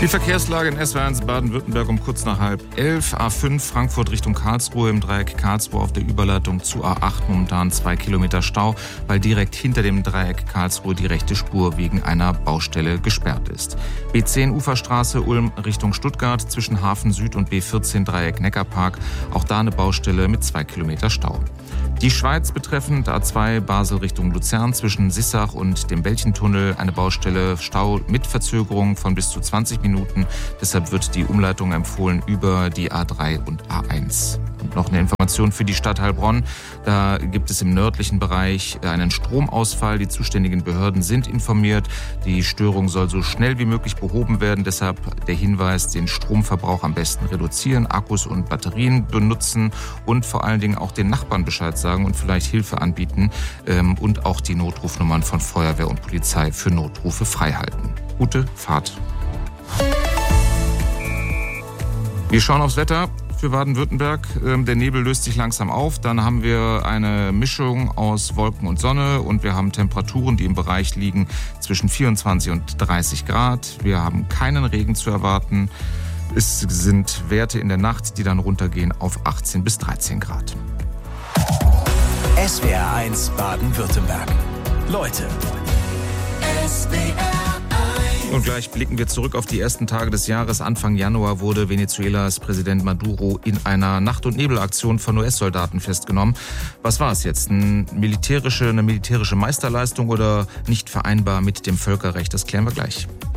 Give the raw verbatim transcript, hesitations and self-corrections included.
Die Verkehrslage in S W R eins Baden-Württemberg um kurz nach halb elf. A fünf Frankfurt Richtung Karlsruhe im Dreieck Karlsruhe auf der Überleitung zu A acht momentan zwei Kilometer Stau, weil direkt hinter dem Dreieck Karlsruhe die rechte Spur wegen einer Baustelle gesperrt ist. B zehn Uferstraße Ulm Richtung Stuttgart zwischen Hafen Süd und B vierzehn Dreieck Neckarpark. Auch da eine Baustelle mit zwei Kilometer Stau. Die Schweiz betreffend A zwei Basel Richtung Luzern zwischen Sissach und dem Belchentunnel eine Baustelle, Stau mit Verzögerung von bis zu zwanzig Minuten. Deshalb wird die Umleitung empfohlen über die A drei und A eins. Und noch eine Information für die Stadt Heilbronn. Da gibt es im nördlichen Bereich einen Stromausfall. Die zuständigen Behörden sind informiert. Die Störung soll so schnell wie möglich behoben werden. Deshalb der Hinweis, den Stromverbrauch am besten reduzieren, Akkus und Batterien benutzen und vor allen Dingen auch den Nachbarn Bescheid sagen und vielleicht Hilfe anbieten ähm, und auch die Notrufnummern von Feuerwehr und Polizei für Notrufe freihalten. Gute Fahrt. Wir schauen aufs Wetter für Baden-Württemberg. Der Nebel löst sich langsam auf. Dann haben wir eine Mischung aus Wolken und Sonne und wir haben Temperaturen, die im Bereich liegen zwischen vierundzwanzig und dreißig Grad. Wir haben keinen Regen zu erwarten. Es sind Werte in der Nacht, die dann runtergehen auf achtzehn bis dreizehn Grad. S W R eins Baden-Württemberg. Leute. S W R Und gleich blicken wir zurück auf die ersten Tage des Jahres. Anfang Januar wurde Venezuelas Präsident Maduro in einer Nacht- und Nebelaktion von U S-Soldaten festgenommen. Was war es jetzt? Eine militärische, eine militärische Meisterleistung oder nicht vereinbar mit dem Völkerrecht? Das klären wir gleich.